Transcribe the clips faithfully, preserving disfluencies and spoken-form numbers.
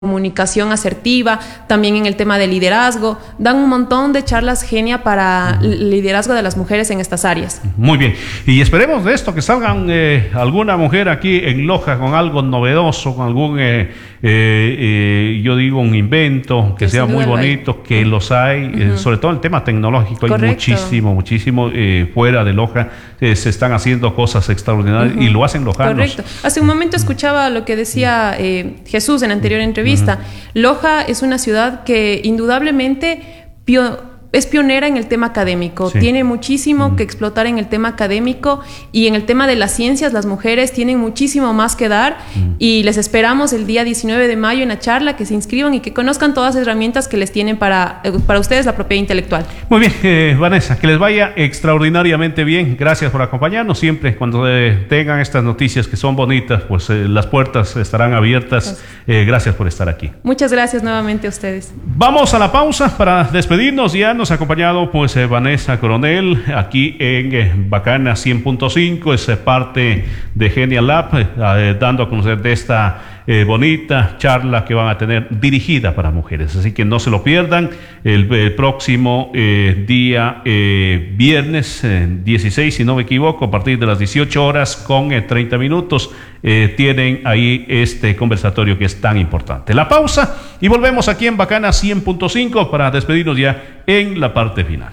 comunicación asertiva, también en el tema de liderazgo. Dan un montón de charlas genia para el liderazgo de las mujeres en estas áreas. Muy bien, y esperemos de esto que salgan eh, alguna mujer aquí en Loja con algo novedoso, con algún, eh, eh, eh, yo digo, un invento que, que sea muy bonito, que los hay, uh-huh. eh, sobre todo el tema tecnológico. Correcto. Hay muchísimo, muchísimo eh, fuera de Loja, eh, se están haciendo cosas extraordinarias uh-huh. y lo hacen lojanos. Correcto. Hace un momento escuchaba lo que decía eh, Jesús en la anterior entrevista. Loja es una ciudad que indudablemente pio es pionera en el tema académico, sí. Tiene muchísimo mm. que explotar en el tema académico, y en el tema de las ciencias las mujeres tienen muchísimo más que dar mm. y les esperamos el día diecinueve de mayo en la charla, que se inscriban y que conozcan todas las herramientas que les tienen para, para ustedes la propiedad intelectual. Muy bien, eh, Vanessa, que les vaya extraordinariamente bien, gracias por acompañarnos siempre. Cuando eh, tengan estas noticias que son bonitas, pues eh, las puertas estarán abiertas. Eh, gracias por estar aquí. Muchas gracias nuevamente a ustedes. Vamos a la pausa para despedirnos. Ya nos ha acompañado pues eh, Vanessa Coronel aquí en eh, Bacana cien punto cinco, es eh, parte de Genial Lab, eh, dando a conocer de esta eh, bonita charla que van a tener dirigida para mujeres, así que no se lo pierdan. El, el próximo eh, día eh, viernes eh, dieciséis, si no me equivoco, a partir de las dieciocho horas con eh, treinta minutos eh, tienen ahí este conversatorio que es tan importante. La pausa y volvemos aquí en Bacana cien punto cinco para despedirnos ya en la parte final.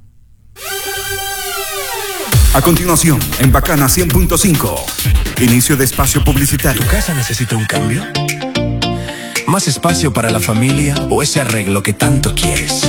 A continuación, en Bacana cien punto cinco, inicio de espacio publicitario. ¿Tu casa necesita un cambio? ¿Más espacio para la familia o ese arreglo que tanto quieres?